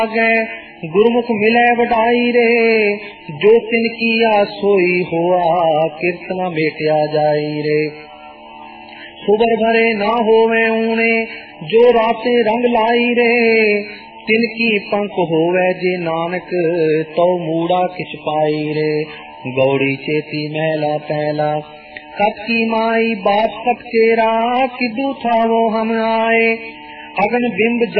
गुरमुख मिले वडाई रे, जो तिन किया सोई हुआ, कीर्तना मेटिया जाई रे। सुबर भरे ना होवे ऊने, जो राते रंग लाई रे, तिनकी पंख होवे जे नानक, तो मूड़ा किछ पाई रे। गौड़ी चेती महला पहला, कत की माई बाप कत केरा, किदू था वो हम आए। अगन बिंब